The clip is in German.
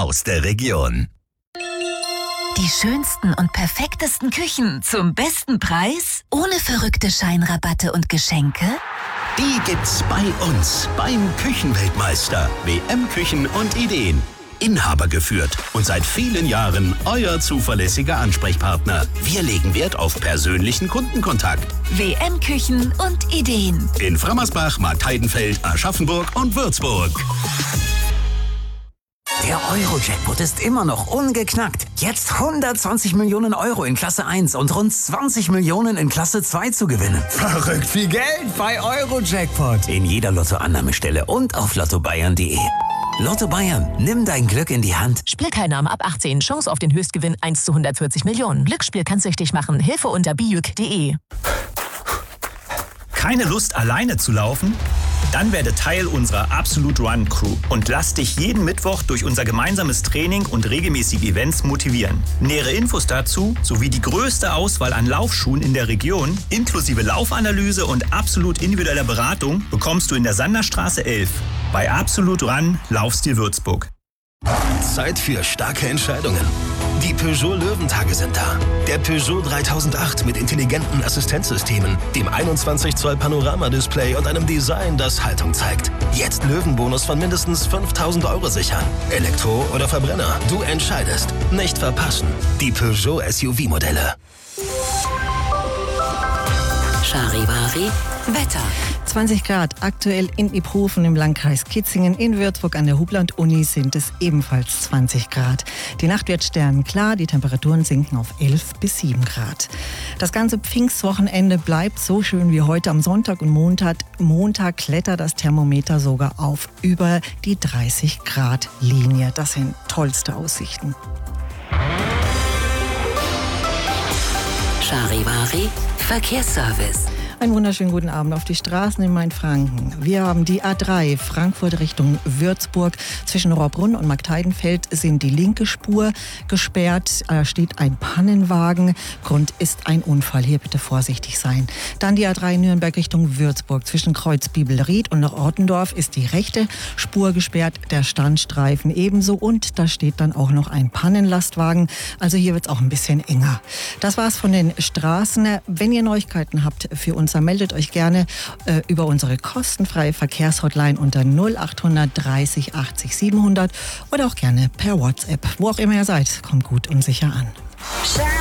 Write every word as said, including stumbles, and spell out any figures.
aus der Region. Die schönsten und perfektesten Küchen zum besten Preis? Ohne verrückte Scheinrabatte und Geschenke? Die gibt's bei uns beim Küchenweltmeister. W M Küchen und Ideen. Inhaber geführt und seit vielen Jahren euer zuverlässiger Ansprechpartner. Wir legen Wert auf persönlichen Kundenkontakt. W M Küchen und Ideen. In Frammersbach, Marktheidenfeld, Aschaffenburg und Würzburg. Der Euro-Jackpot ist immer noch ungeknackt. Jetzt hundertzwanzig Millionen Euro in Klasse eins und rund zwanzig Millionen in Klasse zwei zu gewinnen. Verrückt viel Geld bei Euro-Jackpot. In jeder Lottoannahmestelle und auf lotto bayern punkt de. Lotto Bayern, nimm dein Glück in die Hand. Spielteilnahme ab achtzehn. Chance auf den Höchstgewinn eins zu hundertvierzig Millionen. Glücksspiel kann süchtig machen. Hilfe unter bijuk punkt de. Keine Lust, alleine zu laufen? Dann werde Teil unserer Absolute Run Crew und lass dich jeden Mittwoch durch unser gemeinsames Training und regelmäßige Events motivieren. Nähere Infos dazu sowie die größte Auswahl an Laufschuhen in der Region, inklusive Laufanalyse und absolut individueller Beratung, bekommst du in der Sanderstraße elf. Bei Absolute Run Laufstil Würzburg. Zeit für starke Entscheidungen. Die Peugeot Löwentage sind da. Der Peugeot dreitausendacht mit intelligenten Assistenzsystemen, dem einundzwanzig Zoll Panoramadisplay und einem Design, das Haltung zeigt. Jetzt Löwenbonus von mindestens fünftausend Euro sichern. Elektro oder Verbrenner, du entscheidest. Nicht verpassen. Die Peugeot S U V-Modelle. Charivari Wetter. zwanzig Grad aktuell in Iphofen im Landkreis Kitzingen. In Würzburg an der Hubland-Uni sind es ebenfalls zwanzig Grad. Die Nacht wird sternenklar, die Temperaturen sinken auf elf bis sieben Grad. Das ganze Pfingstwochenende bleibt so schön wie heute. Am Sonntag und Montag, Montag klettert das Thermometer sogar auf über die dreißig Grad Linie. Das sind tollste Aussichten. Charivari Verkehrsservice. Einen wunderschönen guten Abend auf die Straßen in Mainfranken. Wir haben die A drei Frankfurt Richtung Würzburg. Zwischen Rohrbrunn und Marktheidenfeld sind die linke Spur gesperrt. Da steht ein Pannenwagen. Grund ist ein Unfall. Hier bitte vorsichtig sein. Dann die A drei Nürnberg Richtung Würzburg. Zwischen Kreuz Bibelried und Ortendorf ist die rechte Spur gesperrt. Der Standstreifen ebenso. Und da steht dann auch noch ein Pannenlastwagen. Also hier wird es auch ein bisschen enger. Das war's von den Straßen. Wenn ihr Neuigkeiten habt für uns, dann meldet euch gerne äh, über unsere kostenfreie Verkehrshotline unter null acht dreißig achtzig siebenhundert oder auch gerne per WhatsApp. Wo auch immer ihr seid, kommt gut und sicher an.